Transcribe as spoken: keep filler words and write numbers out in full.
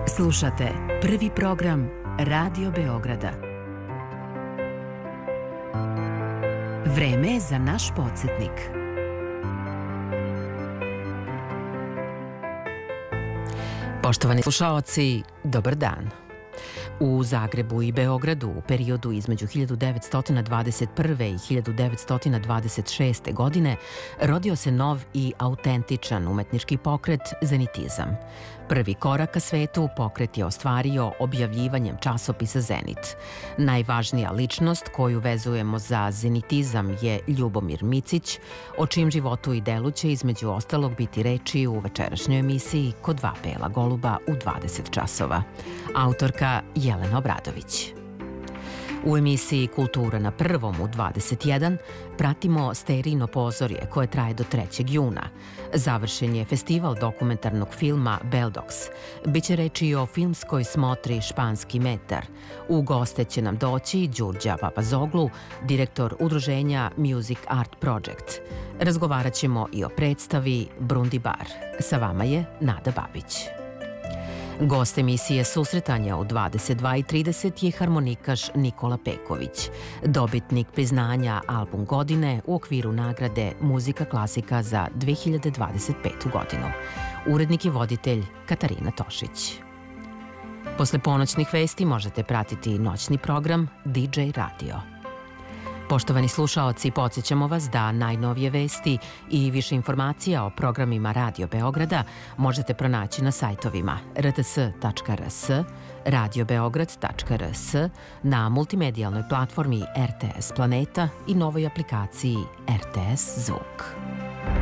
Slušate prvi program Radio Beograda. Vreme je za naš podsjetnik. Poštovani slušaoci, dobar dan. U Zagrebu i Beogradu u periodu između hiljadu devetsto dvadeset prve i hiljadu devetsto dvadeset šeste. godine rodio se nov i autentičan umetnički pokret Zenitizam. Prvi korak ka svetu pokret je ostvario objavljivanjem časopisa Zenit. Najvažnija ličnost koju vezujemo za zenitizam je Ljubomir Micić, o čijem životu i delu će između ostalog biti reči u večerašnjoj emisiji Kod dva bela goluba u dvadeset časova. Autorka Jelena Obradović. U emisiji Kultura na prvom u dvadeset jedan pratimo sterijno pozorje koje traje do trećeg juna. Završen je festival dokumentarnog filma Beldoks. Biće reči i o filmskoj smotri Španski metar. U goste će nam doći Đurđa Papazoglu, direktor udruženja Music Art Project. Razgovarat ćemo i o predstavi Brundi bar. Sa vama je Nada Babić. Gost emisije Susretanja u dvadeset dva i trideset je harmonikaš Nikola Peković, dobitnik priznanja Album godine u okviru nagrade Muzika klasika za dve hiljade dvadeset petu. godinu. Urednik i voditelj Katarina Tošić. Posle ponoćnih vesti možete pratiti noćni program D J Radio. Poštovani slušaoci, podsjećamo vas da najnovije vesti i više informacija o programima Radio Beograda možete pronaći na sajtovima r t s tačka r s, radio beograd tačka r s, na multimedijalnoj platformi R T S Planeta i novoj aplikaciji R T S Zvuk.